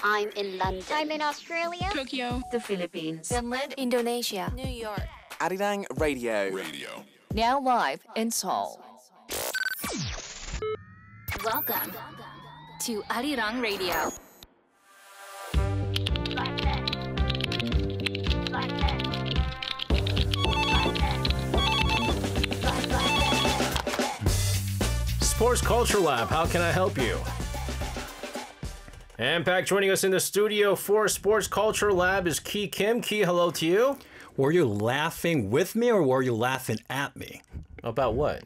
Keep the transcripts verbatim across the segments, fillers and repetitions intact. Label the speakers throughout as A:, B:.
A: I'm in London.
B: I'm in Australia.
C: Tokyo.
D: The Philippines.
E: Finland.
F: Indonesia.
E: New York.
G: Arirang Radio.
C: Radio.
D: Now live in Seoul.
E: Welcome to Arirang Radio.
H: Sports Culture Lab, how can I help you? And back joining us in the studio for Sports Culture Lab is Ki Kim. Ki, hello to you.
I: Were you laughing with me or were you laughing at me?
H: About what?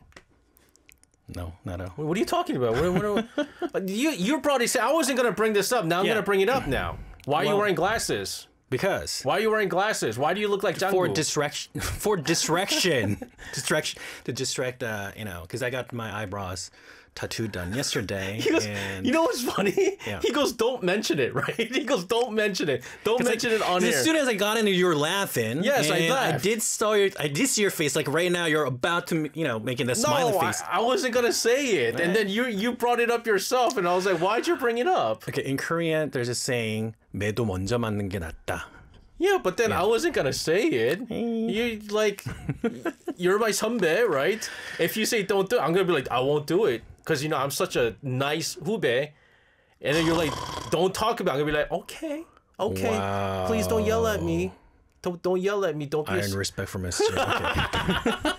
I: No, not a.
H: What are you talking about? What, what, you you brought this. I wasn't going to bring this up. Now I'm
I: Yeah.
H: going to bring it up now. Why are
I: Well-
H: you wearing glasses?
I: Because
H: Why are you wearing glasses? Why do you look like Janggu?
I: for distraction, for distraction, distraction to distract. Uh, you know, because I got my eyebrows tattooed done yesterday.
H: He goes,
I: and
H: you know what's funny?
I: Yeah.
H: He goes, don't mention it, right? He goes, don't mention it. Don't
I: 'cause,
H: mention
I: like,
H: it on
I: as
H: air.
I: soon as I got into, you were laughing.
H: Yes, I
I: and I
H: laughed.
I: did saw your, I did see your face. Like right now, you're about to, you know, making the smiley
H: no, I,
I: face.
H: I wasn't gonna say it, and then you you brought it up yourself, and I was like, why'd you bring it up?
I: Okay, in Korean, there's a saying, 매도 먼저 맞는 게 낫다.
H: Yeah, but then I wasn't gonna say it. You like, you're my 선배, right? If you say don't do it, I'm gonna be like, I won't do it, because you know I'm such a nice 후배. And then you're like, don't talk about it. I'm gonna be like, okay, okay,
I: Wow.
H: please don't yell at me. Don't don't yell at me. Don't be. a
I: Iron respect for Mister Okay.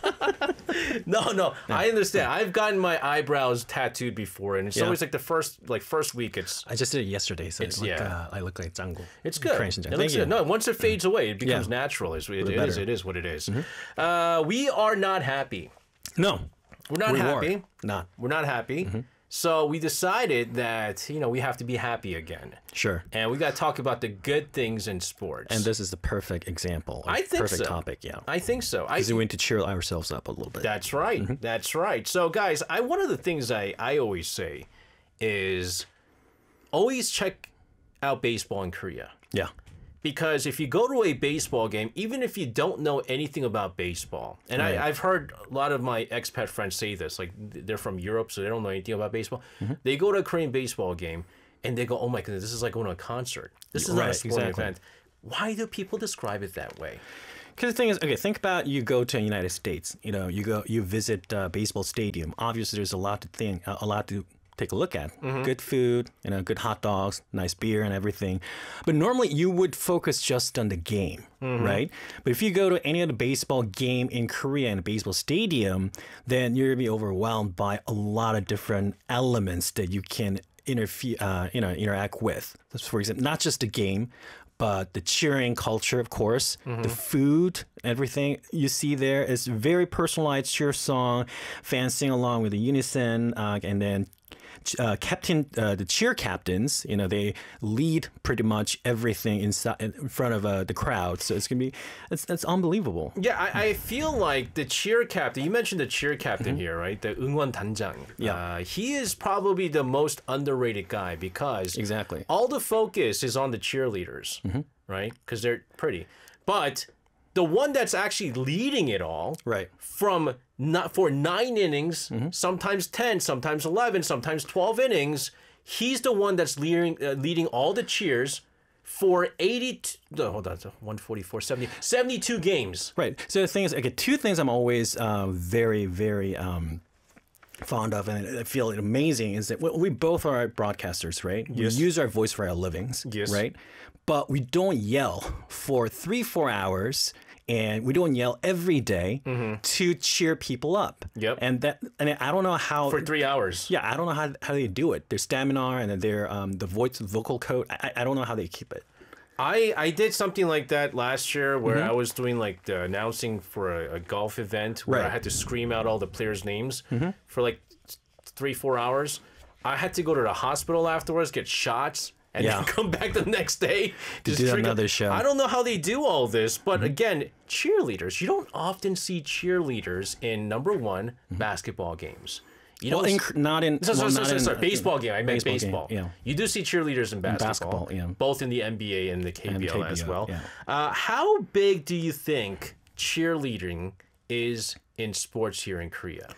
H: No, no, I understand. I've gotten my eyebrows tattooed before, and it's
I: Yeah.
H: always like the first, like first week. It's
I: I just did it yesterday, so
H: It's-
I: it's, like,
H: yeah.
I: uh, I look like Janggu.
H: it's good.
I: Korean
H: It
I: Shinjang.
H: looks
I: Thank you.
H: good. No, once it fades away, it becomes
I: Yeah.
H: natural. It's, it,
I: bit
H: it is.
I: better.
H: It is what it is. Uh, we are not happy.
I: No,
H: We're not
I: we
H: happy.
I: were not.
H: We're not happy. So we decided that you know we have to be happy again,
I: Sure.
H: and we got to talk about the good things in sports.
I: And this is the perfect example.
H: I think
I: perfect
H: so.
I: topic. Yeah.
H: I think so. I
I: Because we need to cheer ourselves up a little bit.
H: That's right. That's right. So, guys, I one of the things I, I always say is always check out baseball in Korea.
I: yeah.
H: Because if you go to a baseball game, even if you don't know anything about baseball, and
I: Right.
H: I, I've heard a lot of my expat friends say this, like they're from Europe, so they don't know anything about baseball. They go to a Korean baseball game and they go, oh my goodness, this is like going to a concert. This is not a
I: Right,
H: sporting
I: exactly.
H: event. Why do people describe it that way?
I: Because the thing is, okay, think about you go to the United States. You know, you go, you visit uh, baseball stadium. Obviously, there's a lot to think, a lot to take a look at. Good food, you know, good hot dogs, nice beer, and everything. But normally, you would focus just on the game, right? But if you go to any other baseball game in Korea in a baseball stadium, then you're gonna be overwhelmed by a lot of different elements that you can interfere, uh, you know, interact with. For example, not just the game, but the cheering culture, of course, the food, everything you see there is very personalized cheer song, fans sing along with the unison, uh, and then uh, captain, uh, the cheer captains, you know, they lead pretty much everything inside in front of uh, the crowd. So it's gonna be, it's it's unbelievable.
H: Yeah, I, I feel like the cheer captain, you mentioned the cheer captain here, right? The 응원 단장.
I: Yeah.
H: Uh, he is probably the most underrated guy because
I: Exactly.
H: all the focus is on the cheerleaders, right? Because they're pretty. But the one that's actually leading it all
I: Right.
H: from not for nine innings, sometimes ten, sometimes eleven, sometimes twelve innings, he's the one that's leading, uh, leading all the cheers for eighty, no, hold on, one forty-four, seventy, seventy-two games.
I: Right. So the thing is, okay, two things I'm always uh, very, very um, fond of, and I feel amazing is that we we both are broadcasters, right?
H: Yes.
I: We use our voice for our livings,
H: Yes.
I: right? But we don't yell for three, four hours, and we don't yell every day to cheer people up.
H: Yep.
I: And that, and I don't know how
H: For three hours.
I: Yeah, I don't know how how they do it. Their stamina and their um the voice vocal code. I I don't know how they keep it.
H: I, I did something like that last year where I was doing like the announcing for a, a golf event where I
I: Right.
H: had to scream out all the players' names for like three, four hours. I had to go to the hospital afterwards, get shots, and
I: Yeah.
H: then come back the next day
I: To
H: just
I: do
H: drink-
I: another show.
H: I don't know how they do all this, but again, cheerleaders. You don't often see cheerleaders in number one basketball games. You
I: Well,
H: don't
I: in,
H: s-
I: not in
H: so, so,
I: well,
H: so,
I: not
H: so,
I: in-
H: sorry, baseball game. I meant
I: baseball
H: baseball.
I: game, yeah.
H: You do see cheerleaders in basketball,
I: basketball, yeah.
H: both in the N B A and the K B L
I: And
H: as
I: K B L,
H: well.
I: yeah.
H: Uh, how big do you think cheerleading is in sports here in Korea?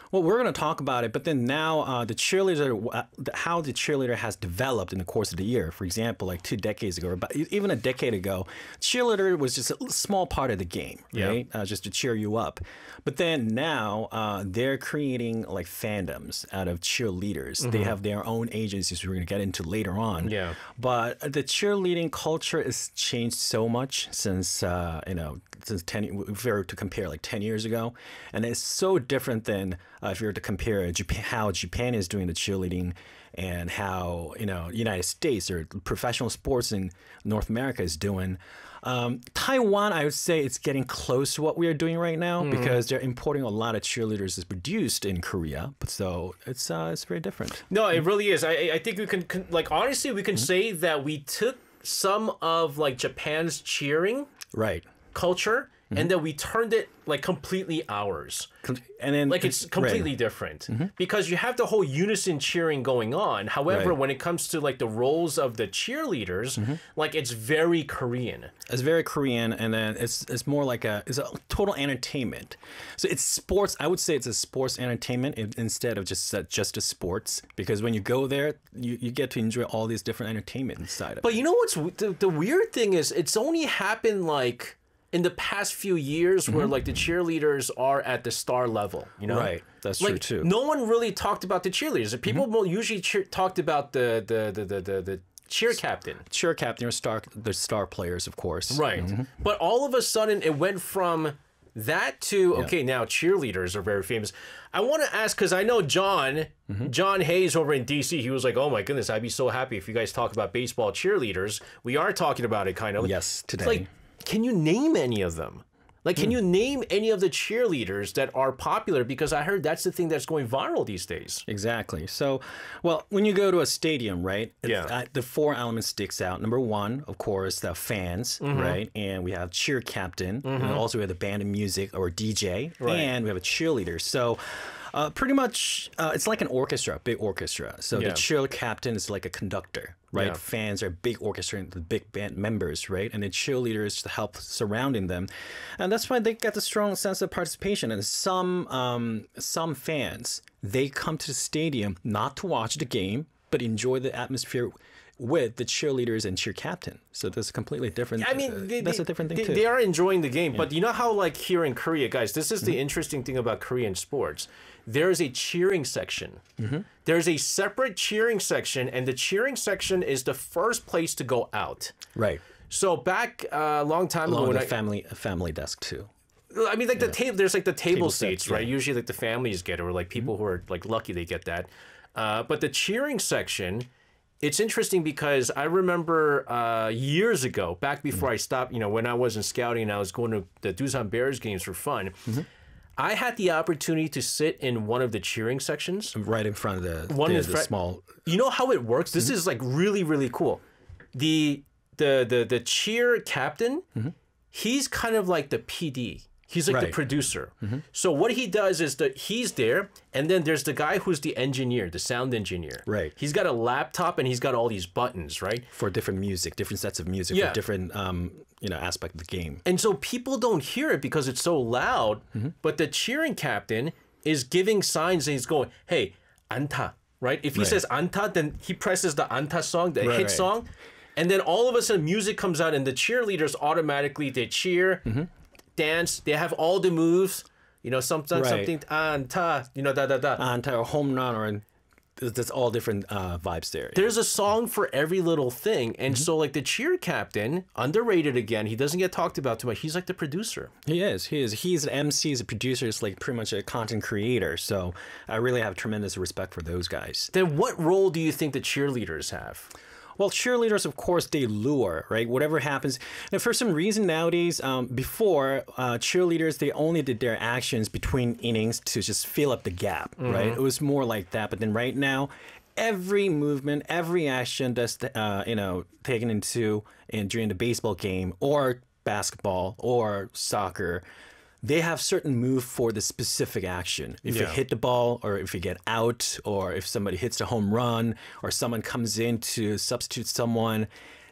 I: Well, we're going to talk about it, but then now uh, the cheerleader, uh, the- how the cheerleader has developed in the course of the year. For example, like two decades ago, or about, even a decade ago, cheerleader was just a small part of the game,
H: Yeah.
I: right? Uh, just to cheer you up. But then now uh, they're creating like fandoms out of cheerleaders. They have their own agencies we're going to get into later on.
H: Yeah.
I: But the cheerleading culture has changed so much since, uh, you know, since ten, if we were to compare like ten years ago. And it's so different than uh, if you were to compare Japan, how Japan is doing the cheerleading and how, you know, United States or professional sports in North America is doing. Um, Taiwan, I would say it's getting close to what we are doing right now because they're importing a lot of cheerleaders that's produced in Korea. But so it's uh, it's very different.
H: No, it really is. I I think we can, can like honestly we can say that we took some of like Japan's cheering
I: Right.
H: culture and then we turned it like completely ours.
I: And then
H: Like it's completely
I: right.
H: different because you have the whole unison cheering going on. However,
I: Right.
H: when it comes to like the roles of the cheerleaders, like it's very Korean.
I: It's very Korean, and then it's it's more like a it's a total entertainment. So it's sports. I would say it's a sports entertainment in- instead of just uh, just a sports, because when you go there, you, you get to enjoy all these different entertainment inside of
H: But
I: it.
H: you know what's w- the, the weird thing is it's only happened like in the past few years where like the cheerleaders are at the star level, you know?
I: Right. That's
H: Like
I: true too.
H: no one really talked about the cheerleaders. People will usually cheer- talked about the the the the the, the cheer captain.
I: Cheer captain or star the star players, of course.
H: Right. But all of a sudden it went from that to okay, now cheerleaders are very famous. I want to ask because I know John, John Hayes over in D C. He was like, "Oh my goodness, I'd be so happy if you guys talk about baseball cheerleaders." We are talking about it, kind of.
I: Yes, today.
H: Like, can you name any of them? Like, can you name any of the cheerleaders that are popular? Because I heard that's the thing that's going viral these days.
I: Exactly. So, well, when you go to a stadium, right? it-
H: Yeah.
I: uh, the four elements sticks out. Number one, of course, the fans,
H: Mm-hmm.
I: right? And we have cheer captain, and also we have the band of music or D J, and we have a cheerleader. So. Uh, pretty much, uh, it's like an orchestra, big orchestra. So
H: Yeah.
I: the cheer captain is like a conductor, right?
H: Yeah.
I: Fans are big orchestra and the big band members, right? And the cheerleaders help surrounding them, and that's why they get the strong sense of participation. And some um, some fans, they come to the stadium not to watch the game, but enjoy the atmosphere with the cheerleaders and cheer captain. So that's completely different.
H: I mean,
I: uh,
H: they,
I: that's
H: they-
I: a different thing
H: they,
I: too.
H: They are enjoying the game, but you know how like here in Korea, guys, this is the
I: Mm-hmm.
H: interesting thing about Korean sports. There is a cheering section.
I: Mm-hmm.
H: There's a separate cheering section, and the cheering section is the first place to go out.
I: Right.
H: So back uh, a long time ago,
I: Along
H: when
I: with
H: I,
I: the family family desk too.
H: I mean, like the table, there's like the table,
I: Table
H: seats,
I: seats,
H: right?
I: yeah. Mm-hmm.
H: Usually, like the families get it, or like people who are like lucky they get that. Uh, but the cheering section, it's interesting because I remember uh, years ago, back before
I: Mm-hmm.
H: I stopped, you know, when I was in scouting and I was going to the Doosan Bears games for fun,
I: Mm-hmm.
H: I had the opportunity to sit in one of the cheering sections.
I: Right in front of the,
H: One
I: the,
H: is
I: the
H: fr-
I: small.
H: You know how it works? This is like really, really cool. The the the the cheer captain, he's kind of like the P D. He's like the
I: Right.
H: producer. So what he does is that he's there, and then there's the guy who's the engineer, the sound engineer.
I: Right.
H: He's got a laptop and he's got all these buttons, right?
I: For different music, different sets of music,
H: Yeah.
I: for different um, you know aspect of the game.
H: And so people don't hear it because it's so loud, but the cheering captain is giving signs and he's going, "Hey, anta," right? If he
I: Right.
H: says anta, then he presses the anta song, the
I: Right,
H: hit
I: right.
H: song, and then all of a sudden music comes out and the cheerleaders automatically they cheer, dance, they have all the moves, you know, sometimes
I: Right.
H: something anta, you know, da da da.
I: Uh, entire home run or that's all different uh, vibes there.
H: There's a song for every little thing, and so like the cheer captain, underrated again, he doesn't get talked about too much. He's like the producer.
I: He is. He is. He's an M C, he's a producer, he's like pretty much a content creator. So I really have tremendous respect for those guys.
H: Then what role do you think the cheerleaders have?
I: Well, cheerleaders, of course, they lure, right? Whatever happens. And for some reason nowadays, um, before, uh, cheerleaders, they only did their actions between innings to just fill up the gap, right? It was more like that. But then right now, every movement, every action that's, uh, you know, taken into in, during the baseball game or basketball or soccer, they have certain move for the specific action. If you
H: Yeah.
I: hit the ball, or if you get out, or if somebody hits a home run, or someone comes in to substitute someone,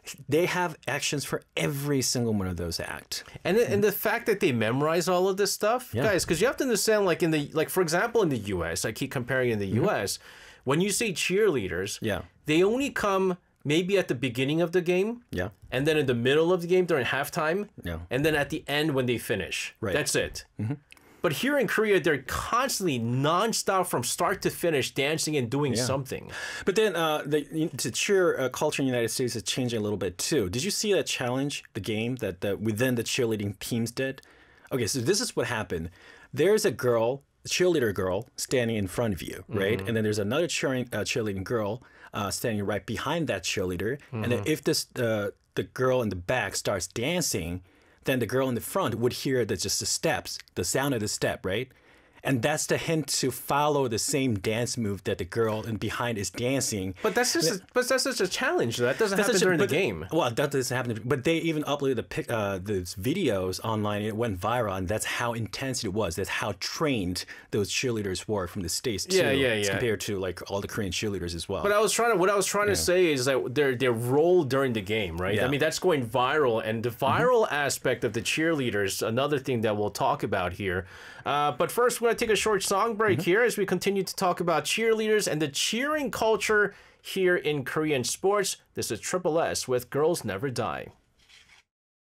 I: they have actions for every single one of those acts.
H: And the, and the fact that they memorize all of this stuff,
I: Yeah.
H: guys, because you have to understand, like in the like for example in the U S, I keep comparing in the U S, when you say cheerleaders,
I: Yeah.
H: they only come maybe at the beginning of the game,
I: Yeah.
H: and then in the middle of the game during halftime,
I: Yeah.
H: and then at the end when they finish.
I: Right.
H: That's it. But here in Korea, they're constantly nonstop from start to finish, dancing and doing something.
I: But then uh, the, the cheer uh, culture in the United States is changing a little bit too. Did you see that challenge, the game that the, within the cheerleading teams did? Okay, so this is what happened. There's a girl, a cheerleader girl, standing in front of you, right?
H: Mm-hmm.
I: And then there's another cheering, uh, cheerleading girl uh, standing right behind that cheerleader.
H: Mm-hmm.
I: And then if this uh, the girl in the back starts dancing, then the girl in the front would hear the, just the steps, the sound of the step, right? And that's the hint to follow the same dance move that the girl in behind is dancing.
H: But that's just a, but that's just a challenge. That doesn't
I: That's
H: happen
I: such a-
H: during the
I: but-
H: game.
I: Well, that doesn't happen. But they even uploaded the pic, uh, those videos online. It went viral, and that's how intense it was. That's how trained those cheerleaders were from the States too.
H: Yeah, yeah,
I: as
H: yeah.
I: Compared to like all the Korean cheerleaders as well.
H: But I was trying to what I was trying to say is that their their role during the game, right?
I: Yeah.
H: I mean, that's going viral, and the viral aspect of the cheerleaders, another thing that we'll talk about here. Uh, but first, we're gonna take a short song break here as we continue to talk about cheerleaders and the cheering culture here in Korean sports. This is Triple S with "Girls Never Die."